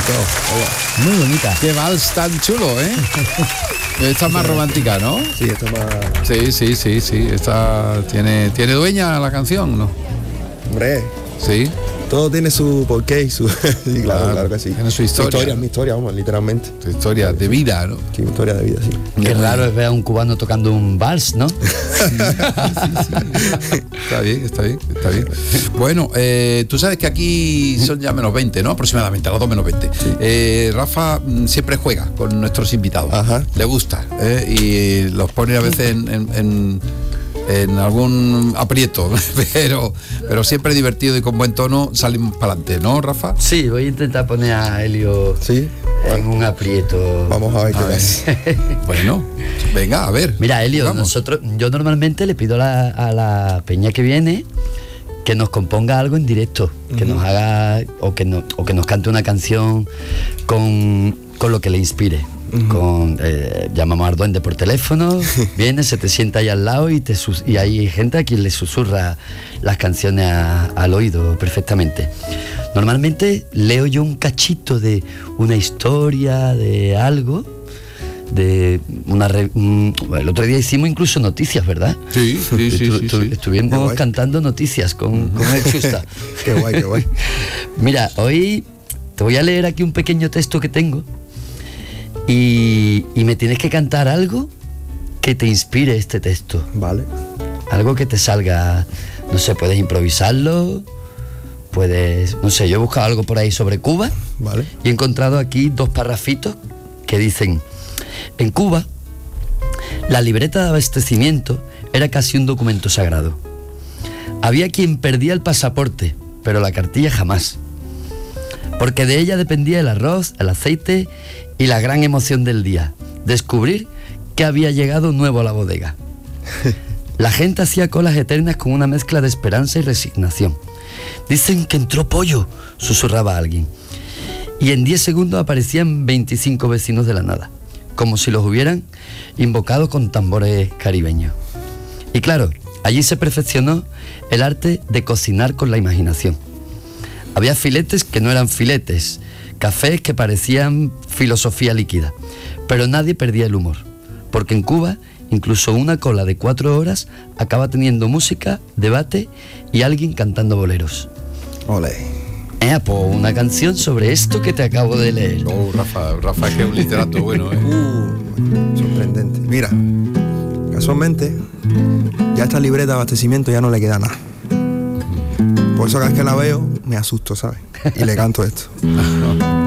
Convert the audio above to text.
Muy bonita. Qué vals tan chulo, ¿eh? Esta es más romántica, ¿no? Sí, esta más... Sí. Esta tiene dueña la canción, ¿no? Hombre, Sí. todo tiene su porqué y su... sí, claro que sí. Tiene su historia. Mi historia, vamos, literalmente. Tu historia de vida, ¿no? Sí, mi historia de vida, sí. Qué raro es ver a un cubano tocando un vals, ¿no? Está bien. Bueno, tú sabes que aquí son ya menos 20, ¿no? Aproximadamente, a las 2 menos 20. Rafa siempre juega con nuestros invitados. Ajá. Le gusta, y los pone a veces en algún aprieto, pero siempre divertido y con buen tono salimos para adelante, ¿no, Rafa? Sí, voy a intentar poner a Helio Sí. en un aprieto. Vamos a ver qué es. Bueno, venga, a ver. Mira, Helio, Vamos. yo normalmente le pido a la peña que viene que nos componga algo en directo, que nos haga o que nos cante una canción con lo que le inspire. Llamamos al duende por teléfono, viene, se te sienta ahí al lado y hay gente a quien le susurra las canciones al oído perfectamente. Normalmente leo yo un cachito de una historia, de algo, el otro día hicimos incluso noticias, ¿verdad? Sí. Estuvimos cantando noticias con el Chusta. Qué guay. Mira, hoy te voy a leer aquí un pequeño texto que tengo y me tienes que cantar algo que te inspire este texto. Vale. Algo que te salga, no sé, puedes improvisarlo, no sé, yo he buscado algo por ahí sobre Cuba. Vale. Y he encontrado aquí 2 parrafitos que dicen: en Cuba, la libreta de abastecimiento era casi un documento sagrado. Había quien perdía el pasaporte, pero la cartilla jamás, porque de ella dependía el arroz, el aceite y la gran emoción del día, descubrir que había llegado nuevo a la bodega. La gente hacía colas eternas con una mezcla de esperanza y resignación. Dicen que entró pollo, susurraba alguien, y en 10 segundos aparecían 25 vecinos de la nada, como si los hubieran invocado con tambores caribeños. Y claro, allí se perfeccionó el arte de cocinar con la imaginación. Había filetes que no eran filetes, cafés que parecían filosofía líquida, pero nadie perdía el humor, porque en Cuba incluso una cola de 4 horas acaba teniendo música, debate y alguien cantando boleros. Ole. Pues una canción sobre esto que te acabo de leer. Oh, Rafa que es un literato bueno, ¿eh? Sorprendente. Mira, casualmente, ya esta libreta de abastecimiento ya no le queda nada. Por eso cada vez que la veo, me asusto, ¿sabes? Y le canto esto.